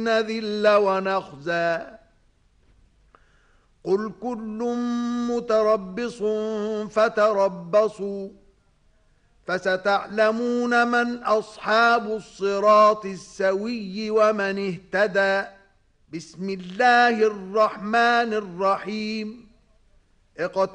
نذل ونخزى قل كل متربص فتربصوا فستعلمون من أصحاب الصراط السوي ومن اهتدى. بسم الله الرحمن الرحيم.